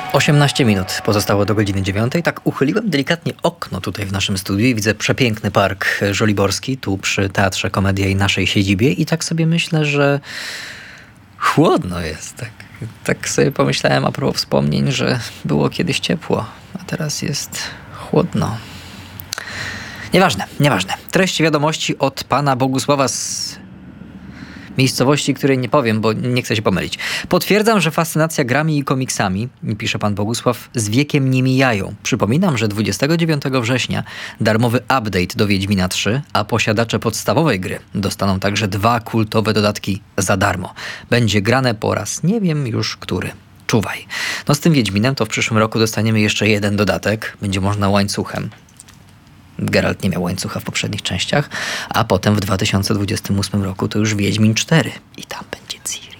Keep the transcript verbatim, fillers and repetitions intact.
osiemnaście minut pozostało do godziny dziewiątej. Tak uchyliłem delikatnie okno tutaj w naszym studiu i widzę przepiękny park żoliborski tu przy Teatrze Komedia i naszej siedzibie i tak sobie myślę, że chłodno jest. Tak, tak sobie pomyślałem a propos wspomnień, że było kiedyś ciepło, a teraz jest chłodno. Nieważne, nieważne. Treść wiadomości od pana Bogusława z miejscowości, której nie powiem, bo nie chcę się pomylić. Potwierdzam, że fascynacja grami i komiksami, pisze pan Bogusław, z wiekiem nie mijają. Przypominam, że dwudziestego dziewiątego września darmowy update do Wiedźmina trzy, a posiadacze podstawowej gry dostaną także dwa kultowe dodatki za darmo. Będzie grane po raz nie wiem już który. Czuwaj. No z tym Wiedźminem to w przyszłym roku dostaniemy jeszcze jeden dodatek. Będzie można łańcuchem. Geralt nie miał łańcucha w poprzednich częściach, a potem w dwa tysiące dwudziestym ósmym roku to już Wiedźmin cztery i tam będzie Ciri.